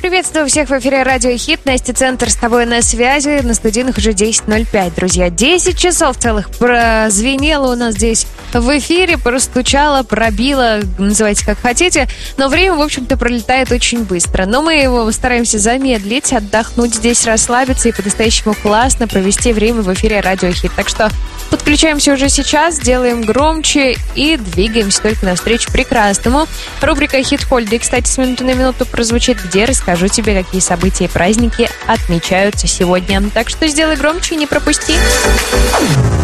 Приветствую всех в эфире Радио Хит. Настя Центр с тобой на связи. На студийных уже 10:05, друзья. 10 часов целых прозвенело у нас здесь в эфире, простучало, пробило, называйте как хотите. Но время, в общем-то, пролетает очень быстро. Но мы его стараемся замедлить, отдохнуть здесь, расслабиться и по-настоящему классно провести время в эфире Радио Хит. Так что подключаемся уже сейчас, делаем громче и двигаемся только навстречу прекрасному. Рубрика «Хит-хольды», кстати, с минуты на минуту прозвучит, где расскажу тебе, какие события и праздники отмечаются сегодня. Так что сделай громче и не пропусти.